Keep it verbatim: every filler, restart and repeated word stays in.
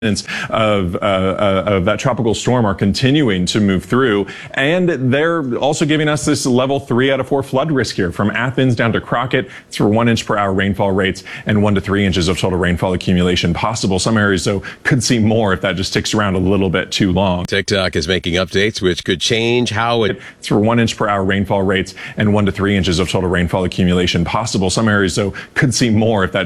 Of, uh, uh, of that tropical storm are continuing to move through, and they're also giving us this level three out of four flood risk here from Athens down to Crockett. It's for one inch per hour rainfall rates and one to three inches of total rainfall accumulation possible. Some areas, though, could see more if that just sticks around a little bit too long. TikTok is making updates which could change how it. It's for one inch per hour rainfall rates and one to three inches of total rainfall accumulation possible. Some areas, though, could see more if that